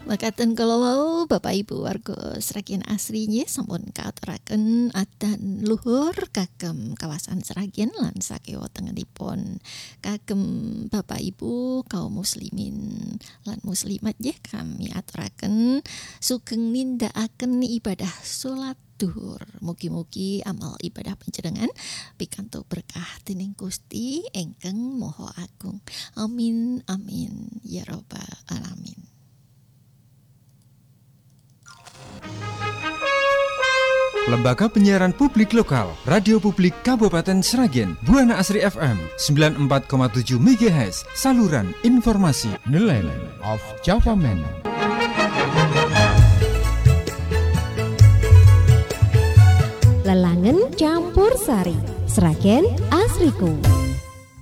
Makaten kala wau Bapak Ibu warga Sragen asrinya sampun kaaturaken adan luhur kagem kawasan Sragen lan sakiwa tengenipun kagem Bapak Ibu kaum muslimin lan muslimat nggih kami aturaken sugeng nindakaken ibadah salat duhur. Mugi-mugi amal ibadah panjenengan pikantuk berkah dening Gusti ingkang Maha Agung. Amin amin ya rabbal alamin. Lembaga Penyiaran Publik Lokal, Radio Publik Kabupaten Sragen, Buana Asri FM 94,7 MHz, saluran informasi The Land of Java Man. Lelangen campur sari, Sragen Asriku.